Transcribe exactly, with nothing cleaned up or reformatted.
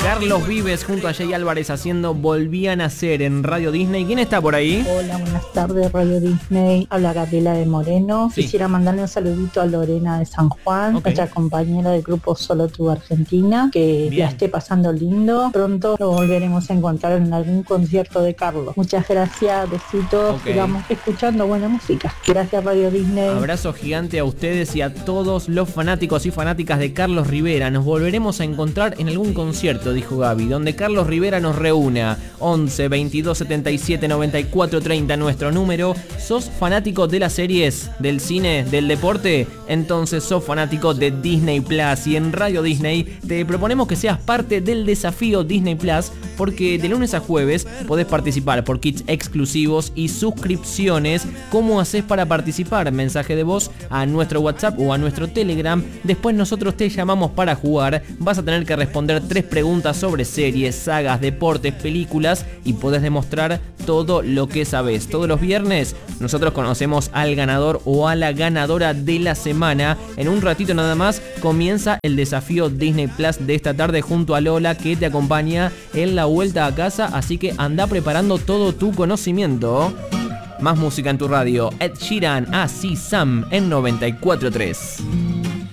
Carlos Vives junto a Jay Álvarez haciendo Volvían a Ser en Radio Disney. ¿Quién está por ahí? Hola, buenas tardes, Radio Disney. Habla Gabriela de Moreno. Sí. Quisiera mandarle un saludito a Lorena de San Juan, okay. nuestra compañera del grupo Solo Tu Argentina, que Bien. la esté pasando lindo. Pronto lo volveremos a encontrar en algún concierto de Carlos. Muchas gracias, besitos. Okay. Sigamos escuchando buena música. Gracias, Radio Disney. Abrazo gigante a ustedes y a todos los fanáticos y fanáticas de Carlos Rivera. Nos volveremos a encontrar en algún concierto, dijo Gaby, donde Carlos Rivera nos reúna. Once, veintidós, setenta y siete, noventa y cuatro, treinta, nuestro número. ¿Sos fanático de las series, del cine, del deporte? Entonces sos fanático de Disney Plus, y en Radio Disney te proponemos que seas parte del desafío Disney Plus, porque de lunes a jueves podés participar por kits exclusivos y suscripciones. ¿Cómo haces para participar? Mensaje de voz a nuestro WhatsApp o a nuestro Telegram. Después nosotros te llamamos para jugar. Vas a tener que responder tres preguntas sobre series, sagas, deportes, películas, y podés demostrar todo lo que sabés. Todos los viernes nosotros conocemos al ganador o a la ganadora de la semana. En un ratito nada más comienza el desafío Disney Plus de esta tarde junto a Lola, que te acompaña en la vuelta a casa, así que anda preparando todo tu conocimiento. Más música en tu radio. Ed Sheeran, Así Sam en noventa y cuatro punto tres.